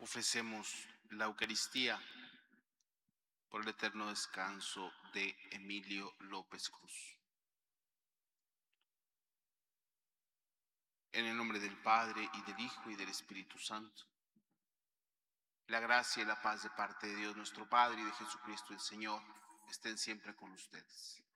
Ofrecemos la Eucaristía por el eterno descanso de Emilio López Cruz. En el nombre del Padre, y del Hijo, y del Espíritu Santo. La gracia y la paz de parte de Dios nuestro Padre y de Jesucristo el Señor estén siempre con ustedes.